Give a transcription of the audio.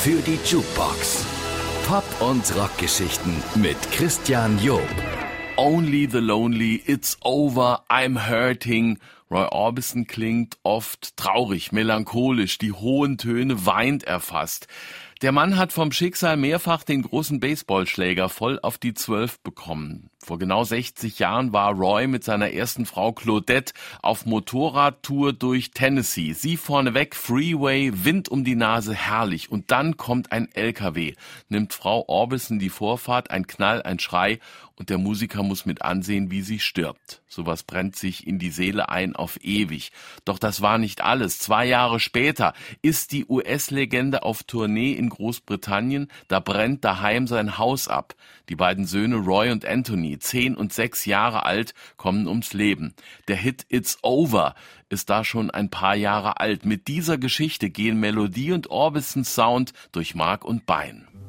für die Jukebox. Pop- und Rockgeschichten mit Christian Job. Only the lonely, it's over, I'm hurting. Roy Orbison klingt oft traurig, melancholisch, die hohen Töne weint er fast. Der Mann hat vom Schicksal mehrfach den großen Baseballschläger voll auf die 12 bekommen. Vor genau 60 Jahren war Roy mit seiner ersten Frau Claudette auf Motorradtour durch Tennessee. Sie vorneweg, Freeway, Wind um die Nase, herrlich. Und dann kommt ein LKW, nimmt Frau Orbison die Vorfahrt, ein Knall, ein Schrei und der Musiker muss mit ansehen, wie sie stirbt. Sowas brennt sich in die Seele ein auf ewig. Doch das war nicht alles. 2 Jahre später ist die US-Legende auf Tournee in Großbritannien. Da brennt daheim sein Haus ab. Die beiden Söhne Roy und Anthony, 10 und 6 Jahre alt, kommen ums Leben. Der Hit It's Over ist da schon ein paar Jahre alt. Mit dieser Geschichte gehen Melodie und Orbisons Sound durch Mark und Bein.